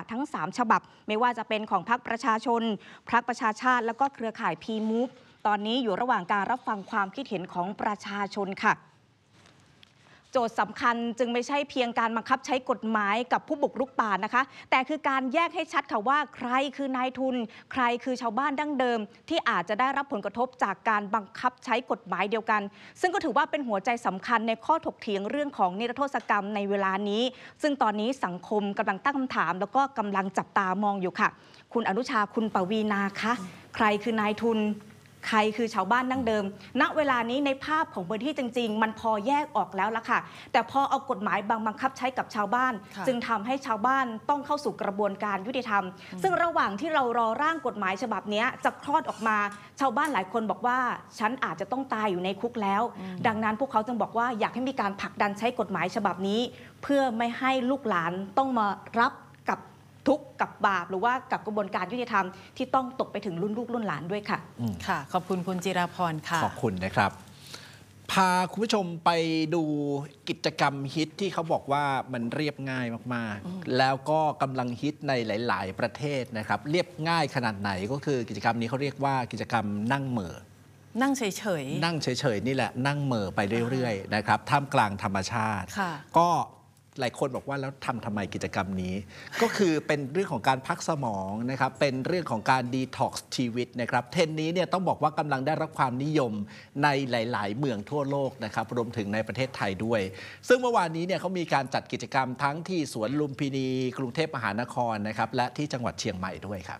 ทั้ง3ฉบับไม่ว่าจะเป็นของพรรคประชาชนพรรคประชาชาติแล้วก็เครือข่าย PMove ตอนนี้อยู่ระหว่างการรับฟังความคิดเห็นของประชาชนค่ะโจทย์สำคัญจึงไม่ใช่เพียงการบังคับใช้กฎหมายกับผู้บุกรุกป่านะคะแต่คือการแยกให้ชัดค่ะว่าใครคือนายทุนใครคือชาวบ้านดั้งเดิมที่อาจจะได้รับผลกระทบจากการบังคับใช้กฎหมายเดียวกันซึ่งก็ถือว่าเป็นหัวใจสำคัญในข้อถกเถียงเรื่องของนิรโทษกรรมในเวลานี้ซึ่งตอนนี้สังคมกำลังตั้งคำถามแล้วก็กำลังจับตามองอยู่ค่ะคุณอนุชาคุณปวีณาคะใครคือนายทุนใครคือชาวบ้านดั้งเดิมณเวลานี้ในภาพของพื้นที่จริงๆมันพอแยกออกแล้วละค่ะแต่พอเอากฎหมายบังคับใช้กับชาวบ้านจึงทำให้ชาวบ้านต้องเข้าสู่กระบวนการยุติธรรมซึ่งระหว่างที่เรารอร่างกฎหมายฉบับนี้จะคลอดออกมาชาวบ้านหลายคนบอกว่าฉันอาจจะต้องตายอยู่ในคุกแล้วดังนั้นพวกเขาจึงบอกว่าอยากให้มีการผลักดันใช้กฎหมายฉบับนี้เพื่อไม่ให้ลูกหลานต้องมารับกับทุกข์กับบาปหรือว่ากับกระบวนการยุติธรรมที่ต้องตกไปถึงรุ่นลูกรุ่นหลานด้วยค่ะค่ะขอบคุณคุณจิราพรค่ะขอบคุณนะครับพาคุณผู้ชมไปดูกิจกรรมฮิตที่เขาบอกว่ามันเรียบง่ายมากๆแล้วก็กำลังฮิตในหลายๆประเทศนะครับเรียบง่ายขนาดไหนก็คือกิจกรรมนี้เขาเรียกว่ากิจกรรมนั่งเหม่อนั่งเฉยๆนั่งเฉยๆนี่แหละนั่งเหม่อไปเรื่อยๆนะครับท่ามกลางธรรมชาติก็หลายคนบอกว่าแล้วทำไมกิจกรรมนี้ ก็คือเป็นเรื่องของการพักสมองนะครับเป็นเรื่องของการดีท็อกซ์ชีวิตนะครับเทรนด์นี้เนี่ยต้องบอกว่ากำลังได้รับความนิยมในหลายๆเมืองทั่วโลกนะครับรวมถึงในประเทศไทยด้วยซึ่งเมื่อวานนี้เนี่ยเขามีการจัดกิจกรรมทั้งที่สวนลุมพินีกรุงเทพมหานครนะครับและที่จังหวัดเชียงใหม่ด้วยครับ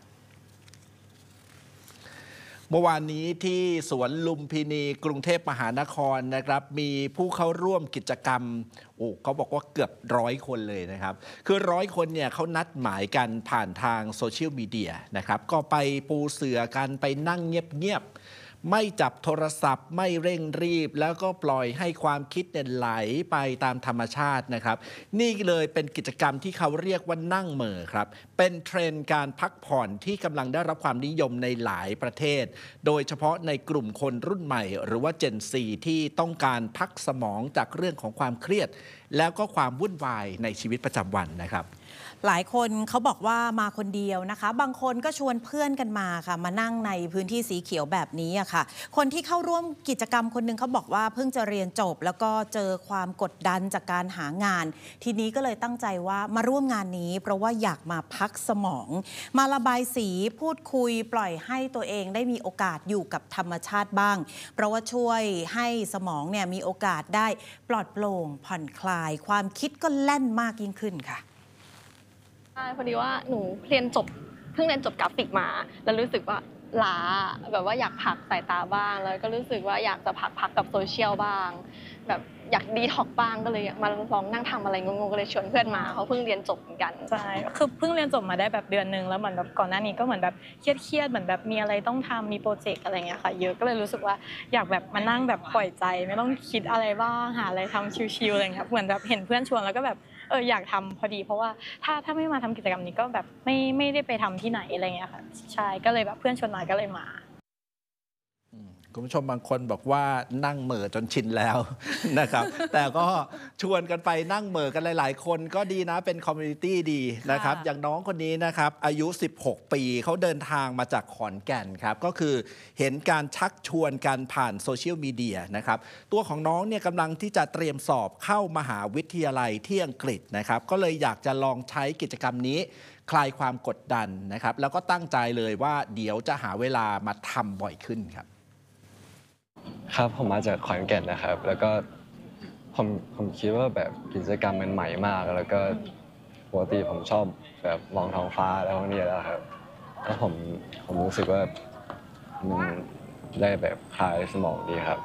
เมื่อวานนี้ที่สวนลุมพินีกรุงเทพมหานครนะครับมีผู้เข้าร่วมกิจกรรมเขาบอกว่าเกือบ100 คนเลยนะครับคือ100 คนเนี่ยเขานัดหมายกันผ่านทางโซเชียลมีเดียนะครับก็ไปปูเสื่อกันไปนั่งเงียบไม่จับโทรศัพท์ไม่เร่งรีบแล้วก็ปล่อยให้ความคิดเนี่ยไหลไปตามธรรมชาตินะครับนี่เลยเป็นกิจกรรมที่เขาเรียกว่านั่งเหม่อครับเป็นเทรนด์การพักผ่อนที่กำลังได้รับความนิยมในหลายประเทศโดยเฉพาะในกลุ่มคนรุ่นใหม่หรือว่า Gen Z ที่ต้องการพักสมองจากเรื่องของความเครียดแล้วก็ความวุ่นวายในชีวิตประจำวันนะครับหลายคนเขาบอกว่ามาคนเดียวนะคะบางคนก็ชวนเพื่อนกันมาค่ะมานั่งในพื้นที่สีเขียวแบบนี้อะค่ะคนที่เข้าร่วมกิจกรรมคนนึงเขาบอกว่าเพิ่งจะเรียนจบแล้วก็เจอความกดดันจากการหางานทีนี้ก็เลยตั้งใจว่ามาร่วมงานนี้เพราะว่าอยากมาพักสมองมาระบายสีพูดคุยปล่อยให้ตัวเองได้มีโอกาสอยู่กับธรรมชาติบ้างเพราะว่าช่วยให้สมองเนี่ยมีโอกาสได้ปลอดโปร่งผ่อนคลายความคิดก็แล่นมากยิ่งขึ้นค่ะพอดีว่าหนูเพิ่งเรียนจบกราฟิกมาแล้วรู้สึกว่าล้าแบบว่าอยากพักสายตาบ้างแล้วก็รู้สึกว่าอยากจะพักกับโซเชียลบ้างแบบอยากดีท็อกบ้างก็เลยมาลองนั่งทำอะไรงงๆก็เลยชวนเพื่อนมาเขาเพิ่งเรียนจบเหมือนกันใช่คือเพิ่งเรียนจบมาได้แบบเดือนนึงแล้วเหมือนแบบก่อนหน้านี้ก็เหมือนแบบเครียดเหมือนแบบมีอะไรต้องทำมีโปรเจกต์อะไรเงี้ยค่ะเยอะก็เลยรู้สึกว่าอยากแบบมานั่งแบบปล่อยใจไม่ต้องคิดอะไรบ้างหาอะไรทำชิลๆอะไรเงี้ยเหมือนแบบเห็นเพื่อนชวนแล้วก็แบบอยากทำพอดีเพราะว่าถ้าไม่มาทำกิจกรรมนี้ก็แบบไม่ได้ไปทำที่ไหนอะไรเงี้ยค่ะใช่ก็เลยแบบเพื่อนชวนมาก็เลยมาคุณผู้ชมบางคนบอกว่านั่งเหม่อจนชินแล้วนะครับแต่ก็ชวนกันไปนั่งเหม่อกันหลายๆคนก็ดีนะเป็นคอมมูนิตี้ดีนะครับอย่างน้องคนนี้นะครับอายุ16 ปีเขาเดินทางมาจากขอนแก่นครับก็คือเห็นการชักชวนกันผ่านโซเชียลมีเดียนะครับตัวของน้องเนี่ยกำลังที่จะเตรียมสอบเข้ามหาวิทยาลัยที่อังกฤษนะครับก็เลยอยากจะลองใช้กิจกรรมนี้คลายความกดดันนะครับแล้วก็ตั้งใจเลยว่าเดี๋ยวจะหาเวลามาทำบ่อยขึ้นครับครับผมมาจากขอนแก่นนะครับแล้วก็ผมคิดว่าแบบกิจกรรมมันใหม่มากแล้วก็ปกติผมชอบแบบมองท้องฟ้าแล้วนี่แล้วครับแล้วผมรู้สึกว่ามันได้แบบคลายสมองดีครับ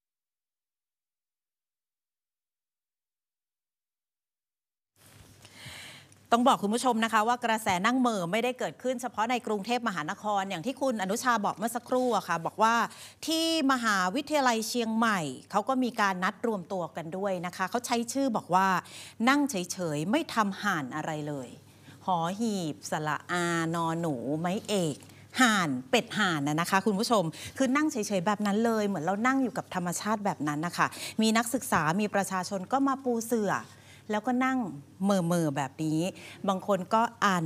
ต้องบอกคุณผู้ชมนะคะว่ากระแสนั่งเหม่อไม่ได้เกิดขึ้นเฉพาะในกรุงเทพมหานครอย่างที่คุณอนุชาบอกเมื่อสักครู่อะค่ะบอกว่าที่มหาวิทยาลัยเชียงใหม่เขาก็มีการนัดรวมตัวกันด้วยนะคะเขาใช้ชื่อบอกว่านั่งเฉยๆไม่ทำห่านอะไรเลยหอหีบสระอานอหนูไม้เอกห่านเป็ดห่านนะคะคุณผู้ชมคือนั่งเฉยๆแบบนั้นเลยเหมือนเรานั่งอยู่กับธรรมชาติแบบนั้นนะคะมีนักศึกษามีประชาชนก็มาปูเสื่อแล้วก็นั่งเมื่อแบบนี้บางคนก็อ่าน